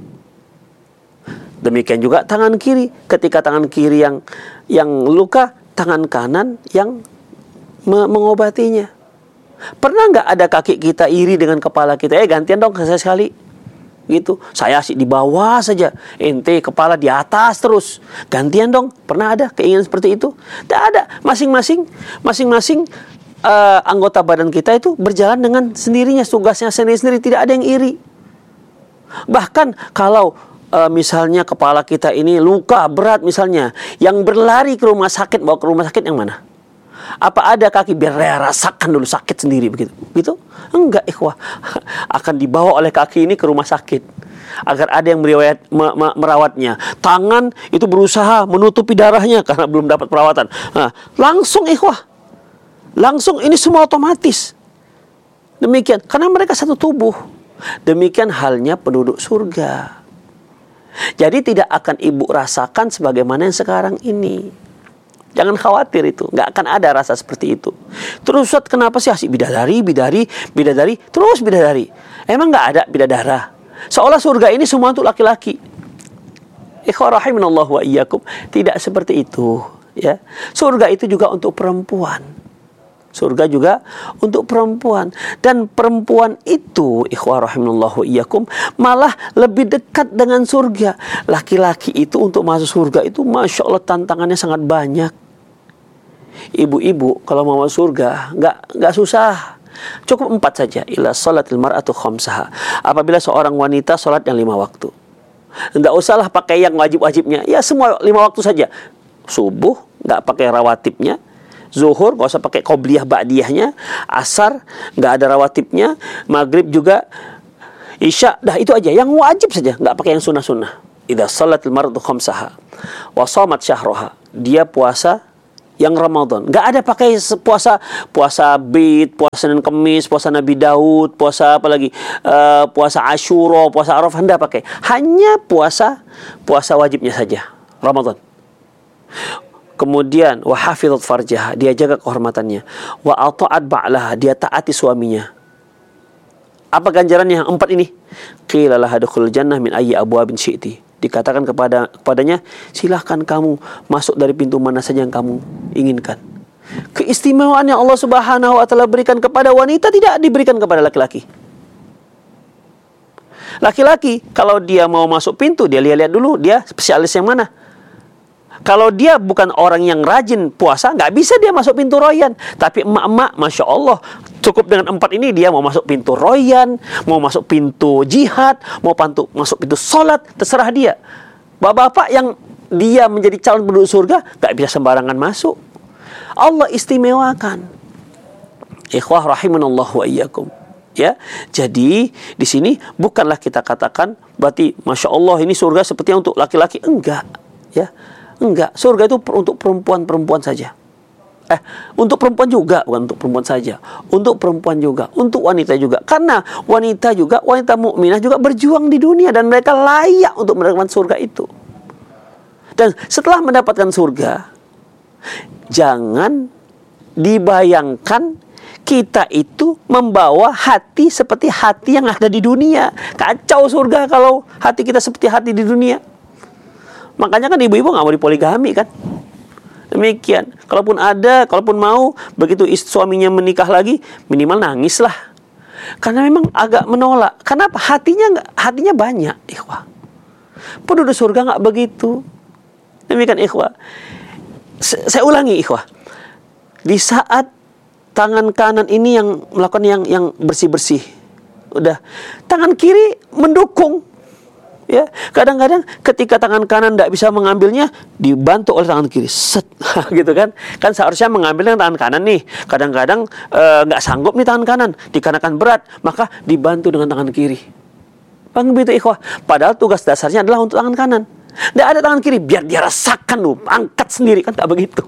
Demikian juga tangan kiri, ketika tangan kiri yang yang luka, tangan kanan yang me- mengobatinya. Pernah nggak ada kaki kita iri dengan kepala kita? Eh gantian dong saya sekali, gitu. Saya sih di bawah saja, ente kepala di atas terus. Gantian dong. Pernah ada keinginan seperti itu? Tidak ada. Masing-masing, masing-masing uh, anggota badan kita itu berjalan dengan sendirinya, tugasnya sendiri-sendiri. Tidak ada yang iri. Bahkan kalau uh, misalnya kepala kita ini luka berat misalnya, yang berlari ke rumah sakit, bawa ke rumah sakit yang mana? Apa ada kaki biar rasakan dulu sakit sendiri begitu? Gitu? Enggak, ikhwah. Akan dibawa oleh kaki ini ke rumah sakit agar ada yang meriwayat, me, me, merawatnya. Tangan itu berusaha menutupi darahnya karena belum dapat perawatan. Nah, langsung ikhwah. Langsung ini semua otomatis. Demikian karena mereka satu tubuh. Demikian halnya penduduk surga. Jadi tidak akan ibu rasakan sebagaimana yang sekarang ini. Jangan khawatir itu, nggak akan ada rasa seperti itu. Terus Ustaz, kenapa sih asik bidadari, bidadari, bidadari, terus bidadari? Emang nggak ada bidadara? Seolah surga ini semua untuk laki-laki. Ikhwah rahimanallahu wa iyyakum, tidak seperti itu. Ya, surga itu juga untuk perempuan. Surga juga untuk perempuan. Dan perempuan itu, ikhwah rahimallahu iyyakum, malah lebih dekat dengan surga. Laki-laki itu untuk masuk surga itu Masya Allah tantangannya sangat banyak. Ibu-ibu kalau mau masuk surga nggak nggak susah. Cukup empat saja. Ila salatil mar'atu khamsaha. Apabila seorang wanita salat yang lima waktu. Nggak usahlah pakai yang wajib-wajibnya. Ya semua lima waktu saja. Subuh nggak pakai rawatibnya. Zuhur nggak usah pakai qobliyah ba'diyahnya. Asar nggak ada rawatibnya. Maghrib juga. Isya dah itu aja. Yang wajib saja, nggak pakai yang sunnah-sunnah. Idza shalatil mar'atu khamsaha wa shamat syahraha. Dia puasa yang Ramadan. Nggak ada pakai puasa puasa Bid, puasa Senin Kemis, puasa Nabi Daud, puasa apa lagi? Uh, puasa Asyura, puasa Arafah, enggak pakai. Hanya puasa puasa wajibnya saja. Ramadan. Kemudian wa hafizat farjaha, dia jaga kehormatannya. Wa ata'at ba'laha, dia taati suaminya. Apa ganjarannya yang empat ini? Qila laha dukhul jannah min ayyi abwabin syi'ti. Dikatakan kepada kepadanya, silahkan kamu masuk dari pintu mana saja yang kamu inginkan. Keistimewaan yang Allah Subhanahu wa taala berikan kepada wanita tidak diberikan kepada laki-laki. Laki-laki kalau dia mau masuk pintu, dia lihat-lihat dulu dia spesialis yang mana. Kalau dia bukan orang yang rajin puasa, nggak bisa dia masuk pintu royan. Tapi emak-emak, Masya Allah, cukup dengan empat ini dia mau masuk pintu royan, mau masuk pintu jihad, mau pantu, masuk pintu sholat, terserah dia. Bapak-bapak yang dia menjadi calon penduduk surga, nggak bisa sembarangan masuk. Allah istimewakan. Ikhwah rahimanallahu wa iyyakum. Ya, jadi di sini bukanlah kita katakan berarti Masya Allah ini surga sepertinya untuk laki-laki. Enggak, ya. Enggak, surga itu untuk perempuan-perempuan saja. Eh, untuk perempuan juga, bukan untuk perempuan saja. Untuk perempuan juga, untuk wanita juga. Karena wanita juga, wanita mukminah juga berjuang di dunia dan mereka layak untuk mendapatkan surga itu. Dan setelah mendapatkan surga, jangan dibayangkan kita itu membawa hati seperti hati yang ada di dunia. Kacau surga kalau hati kita seperti hati di dunia. Makanya kan ibu-ibu nggak mau dipoligami kan. Demikian. Kalaupun ada, kalaupun mau, begitu suaminya menikah lagi, minimal nangis lah. Karena memang agak menolak. Kenapa? Hatinya nggak, hatinya banyak, ikhwah. Penduduk surga nggak begitu. Demikian, ikhwah. Saya ulangi, ikhwah. Di saat tangan kanan ini yang melakukan yang yang bersih-bersih, udah, tangan kiri mendukung. Ya, kadang-kadang ketika tangan kanan tidak bisa mengambilnya, dibantu oleh tangan kiri, set, gitu kan? Kan seharusnya mengambil dengan tangan kanan nih. Kadang-kadang nggak e, sanggup nih tangan kanan, dikarenakan berat, maka dibantu dengan tangan kiri. Bang begitu ikhwah. Padahal tugas dasarnya adalah untuk tangan kanan. Tidak ada tangan kiri, biar dia rasakan loh, angkat sendiri kan tak begitu.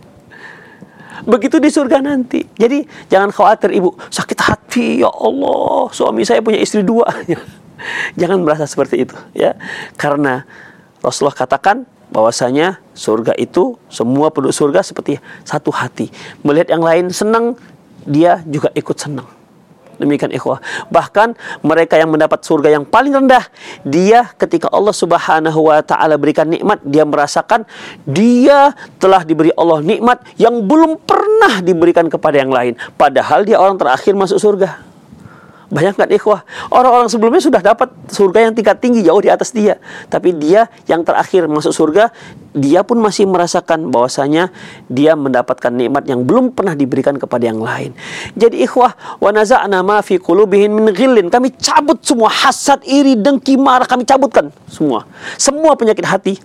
Begitu di surga nanti. Jadi jangan khawatir ibu, sakit hati ya Allah, suami saya punya istri dua. Jangan merasa seperti itu, ya. Karena Rasulullah katakan bahwasanya surga itu semua penduduk surga seperti satu hati. Melihat yang lain senang, dia juga ikut senang. Demikian ikhwah. Bahkan mereka yang mendapat surga yang paling rendah, dia ketika Allah Subhanahu wa taala berikan nikmat, dia merasakan dia telah diberi Allah nikmat yang belum pernah diberikan kepada yang lain. Padahal dia orang terakhir masuk surga. Bayangkan ikhwah, orang-orang sebelumnya sudah dapat surga yang tingkat tinggi jauh di atas dia. Tapi dia yang terakhir masuk surga, dia pun masih merasakan bahwasanya dia mendapatkan nikmat yang belum pernah diberikan kepada yang lain. Jadi ikhwah, wa naza'na ma fi qulubihim min ghillin. Kami cabut semua hasad, iri, dengki, marah, kami cabutkan semua. Semua penyakit hati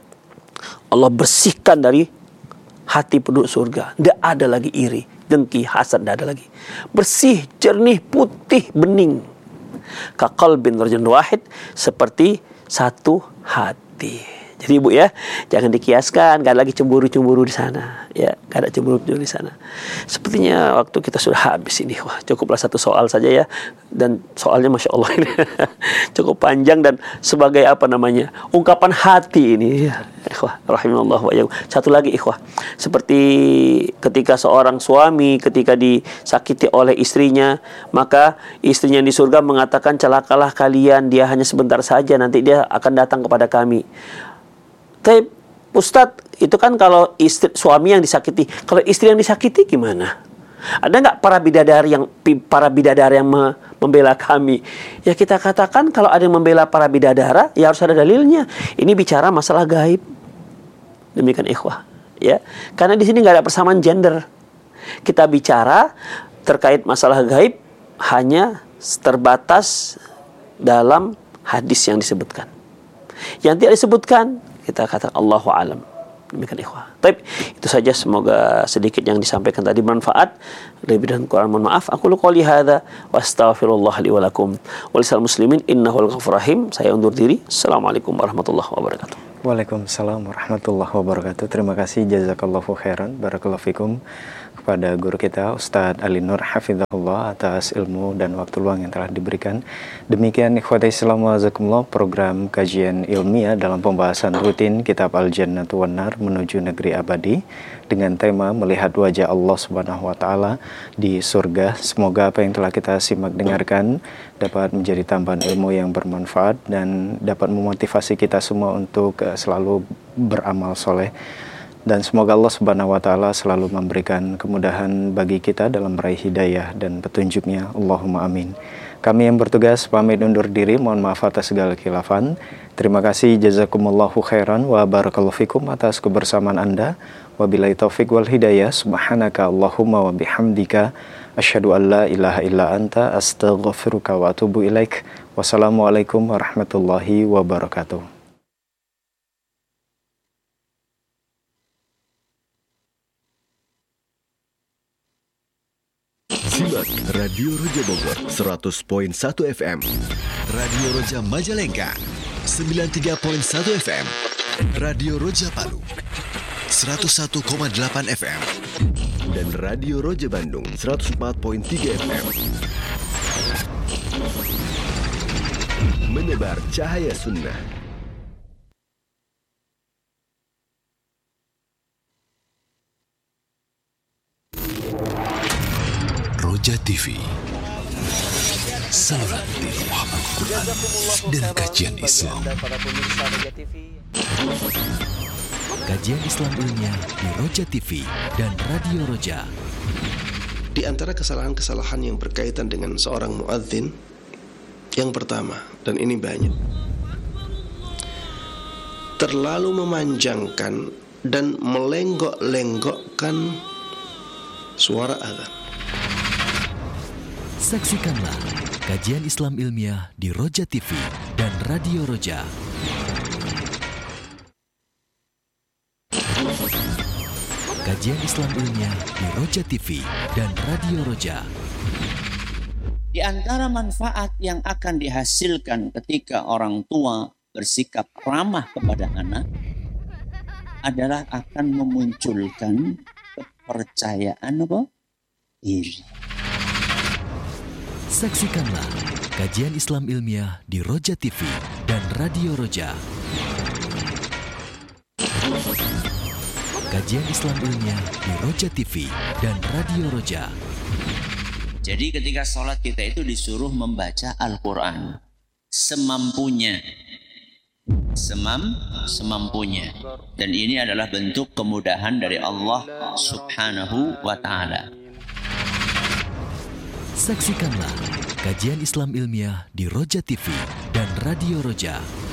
Allah bersihkan dari hati penduduk surga. Tidak ada lagi iri, dengki, hasad, tidak ada lagi. Bersih, jernih, putih, bening. Ka qalbin rajulin wahid, seperti satu hati. Jadi ibu ya, jangan dikiaskan, gak ada lagi cemburu-cemburu di sana, ya, gak ada cemburu-cemburu di sana. Sepertinya waktu kita sudah habis ini, wah cukuplah satu soal saja ya, dan soalnya masya Allah ini cukup panjang dan sebagai apa namanya ungkapan hati ini, ya. Ikhwah, rahimallahu wa iyyakum. Satu lagi ikhwah, seperti ketika seorang suami ketika disakiti oleh istrinya, maka istrinya di surga mengatakan celakalah kalian, dia hanya sebentar saja, nanti dia akan datang kepada kami. Tapi Ustadz, itu kan kalau istri, suami yang disakiti. Kalau istri yang disakiti gimana? Ada nggak para bidadari yang para bidadari yang me, membela kami? Ya kita katakan kalau ada yang membela para bidadara, ya harus ada dalilnya. Ini bicara masalah gaib. Demikian ikhwah, ya. Karena di sini nggak ada persamaan gender. Kita bicara terkait masalah gaib hanya terbatas dalam hadis yang disebutkan. Yang tidak disebutkan, kita katakan Allahu a'lam. Demikian ikhwah. Baik, itu saja, semoga sedikit yang disampaikan tadi bermanfaat. Lebih dan kurang mohon maaf. Aku lu qouli hadza wa astaghfirullah li wa lakum wa lisal muslimin innahul ghafurur rahim. Saya undur diri. Assalamualaikum warahmatullahi wabarakatuh. Waalaikumsalam warahmatullahi wabarakatuh. Terima kasih, jazakallahu khairan, barakallahu fikum, kepada guru kita Ustadz Ali Nur hafizahullah atas ilmu dan waktu luang yang telah diberikan. Demikian ikhwati Islam wa jazakumullah, program kajian ilmiah dalam pembahasan rutin kitab Al-Jannatu wan Nar menuju negeri abadi dengan tema melihat wajah Allah Subhanahu wa taala di surga. Semoga apa yang telah kita simak dengarkan dapat menjadi tambahan ilmu yang bermanfaat dan dapat memotivasi kita semua untuk uh, selalu beramal soleh. Dan semoga Allah Subhanahu wa taala selalu memberikan kemudahan bagi kita dalam meraih hidayah dan petunjuknya. Allahumma amin. Kami yang bertugas pamit undur diri, mohon maaf atas segala khilafan. Terima kasih, jazakumullahu khairan wa barakallahu fikum atas kebersamaan Anda. Wabillahi taufik wal hidayah. Subhanaka Allahumma wa bihamdika asyhadu an la ilaha illa anta astaghfiruka wa atubu ilaik. Wassalamualaikum warahmatullahi wabarakatuh. Simak Radio Roja Bogor seratus koma satu F M, Radio Roja Majalengka sembilan puluh tiga koma satu F M, Radio Roja Palu seratus satu koma delapan F M, dan Radio Roja Bandung seratus empat koma tiga F M. Menebar cahaya sunnah. Roja T V, saluran dari Muhammad Quran dan kajian Islam. Kajian Islam ilmiah di Roja T V dan Radio Roja. Di antara kesalahan-kesalahan yang berkaitan dengan seorang muadzin, yang pertama, dan ini banyak, terlalu memanjangkan dan melenggok-lenggokkan suara azan. Saksikanlah kajian Islam ilmiah di Roja T V dan Radio Roja. Kajian Islam ilmiah di Roja T V dan Radio Roja. Di antara manfaat yang akan dihasilkan ketika orang tua bersikap ramah kepada anak adalah akan memunculkan kepercayaan apa? Diri. Saksikanlah kajian Islam ilmiah di Roja T V dan Radio Roja. Kajian Islam ilmiah di Roja T V dan Radio Roja. Jadi ketika sholat kita itu disuruh membaca Al-Quran semampunya, semam semampunya, dan ini adalah bentuk kemudahan dari Allah Subhanahu wa Ta'ala. Saksikanlah kajian Islam ilmiah di Roja T V dan Radio Roja.